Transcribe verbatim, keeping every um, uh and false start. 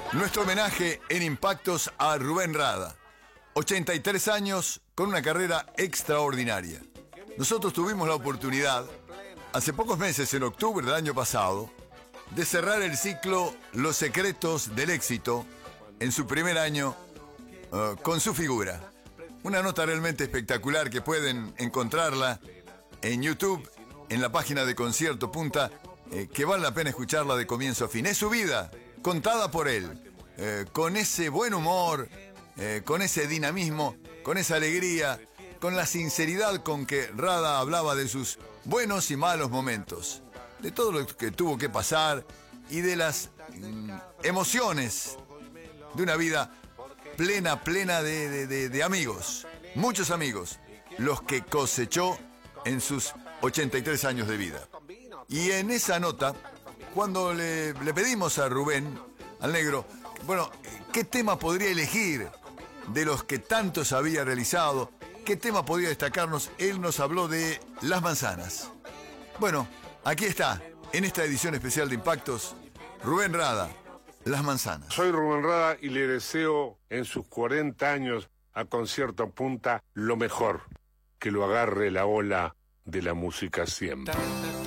Nuestro homenaje en Impactos a Rubén Rada. ochenta y tres años con una carrera extraordinaria. Nosotros tuvimos la oportunidad, hace pocos meses, en octubre del año pasado, de cerrar el ciclo Los Secretos del Éxito en su primer año uh, con su figura. Una nota realmente espectacular que pueden encontrarla en YouTube, en la página de Concierto Punta, eh, que vale la pena escucharla de comienzo a fin. Es su vida, contada por él, eh, con ese buen humor, eh, con ese dinamismo, con esa alegría, con la sinceridad con que Rada hablaba de sus buenos y malos momentos, de todo lo que tuvo que pasar y de las mm, emociones de una vida plena, plena de, de, de, de amigos, muchos amigos, los que cosechó en sus ochenta y tres años de vida. Y en esa nota, cuando le, le pedimos a Rubén, al negro, bueno, ¿qué tema podría elegir de los que tantos había realizado? ¿Qué tema podría destacarnos? Él nos habló de Las Manzanas. Bueno, aquí está, en esta edición especial de Impactos, Rubén Rada, Las Manzanas. Soy Rubén Rada y le deseo en sus cuarenta años a Concierto Punta lo mejor, que lo agarre la ola de la música siempre.